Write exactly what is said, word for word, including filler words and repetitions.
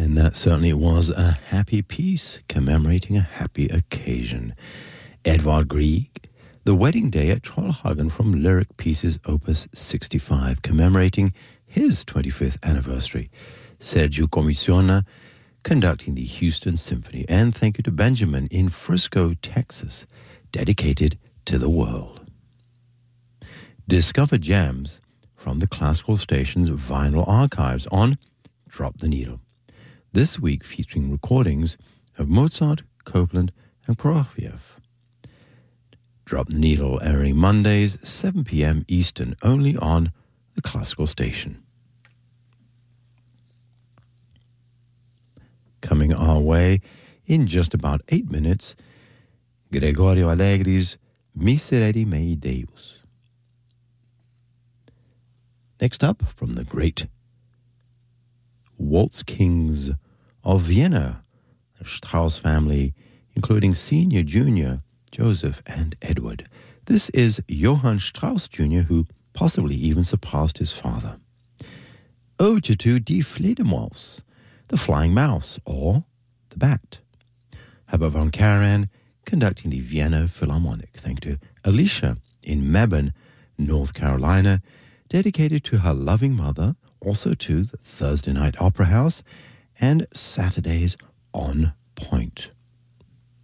And that certainly was a happy piece commemorating a happy occasion. Edvard Grieg, The Wedding Day at Trollhagen from Lyric Pieces Opus sixty-five, commemorating his twenty-fifth anniversary. Sergio Comissiona conducting the Houston Symphony. And thank you to Benjamin in Frisco, Texas, dedicated to the world. Discover gems from the Classical Station's vinyl archives on Drop the Needle. This week featuring recordings of Mozart, Copland, and Prokofiev. Drop the Needle airing Mondays, seven p.m. Eastern, only on the Classical Station. Coming our way in just about eight minutes, Gregorio Allegri's Miserere Mei Deus. Next up, from the great Waltz Kings of Vienna, the Strauss family, including Senior, Junior, Joseph, and Edward. This is Johann Strauss Junior, who possibly even surpassed his father. Ode to Die Fledermaus, the Flying Mouse, or the Bat. Herbert von Karajan conducting the Vienna Philharmonic. Thank you to Alicia in Mebane, North Carolina, dedicated to her loving mother, also to the Thursday Night Opera House, and Saturdays on Point.